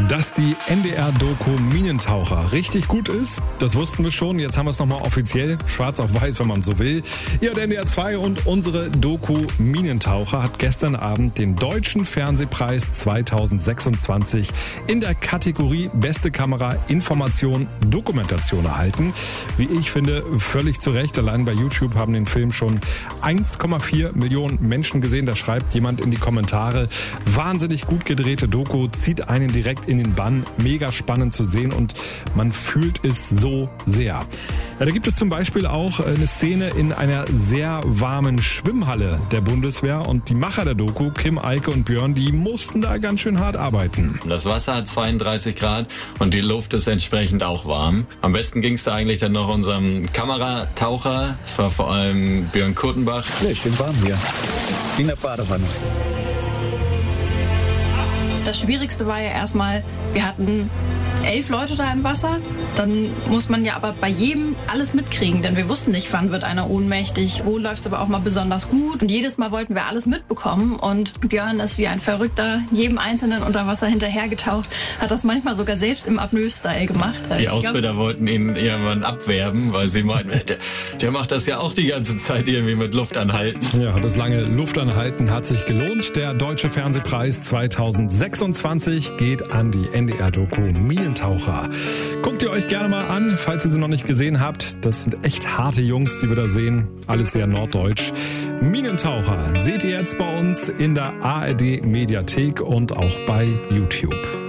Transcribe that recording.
Dass die NDR-Doku Minentaucher richtig gut ist, das wussten wir schon. Jetzt haben wir es nochmal offiziell, schwarz auf weiß, wenn man so will. Ja, der NDR 2 und unsere Doku Minentaucher hat gestern Abend den Deutschen Fernsehpreis 2026 in der Kategorie Beste Kamera, Information, Dokumentation erhalten. Wie ich finde, völlig zu Recht. Allein bei YouTube haben den Film schon 1,4 Millionen Menschen gesehen. Da schreibt jemand in die Kommentare, wahnsinnig gut gedrehte Doku, zieht einen direkt in den Bann, mega spannend zu sehen und man fühlt es so sehr. Ja, da gibt es zum Beispiel auch eine Szene in einer sehr warmen Schwimmhalle der Bundeswehr und die Macher der Doku, Kim, Eike und Björn, die mussten da ganz schön hart arbeiten. Das Wasser hat 32 Grad und die Luft ist entsprechend auch warm. Am besten ging es da eigentlich dann noch unserem Kamerataucher, das war vor allem Björn Kurtenbach. Ja, schön warm hier, in der Badewanne. Das Schwierigste war ja erstmal, wir hatten 11 Leute da im Wasser. Dann muss man ja aber bei jedem alles mitkriegen, denn wir wussten nicht, wann wird einer ohnmächtig, wo läuft es aber auch mal besonders gut. Und jedes Mal wollten wir alles mitbekommen und Björn ist wie ein Verrückter jedem Einzelnen unter Wasser hinterhergetaucht, hat das manchmal sogar selbst im Apnoe-Style gemacht. Die Ausbilder wollten ihn irgendwann abwerben, weil sie meinten, der macht das ja auch die ganze Zeit irgendwie mit Luftanhalten. Ja, das lange Luftanhalten hat sich gelohnt. Der Deutsche Fernsehpreis 2026 geht an die NDR-Doku Minentaucher. Guckt ihr euch gerne mal an, falls ihr sie noch nicht gesehen habt. Das sind echt harte Jungs, die wir da sehen. Alles sehr norddeutsch. Minentaucher seht ihr jetzt bei uns in der ARD Mediathek und auch bei YouTube.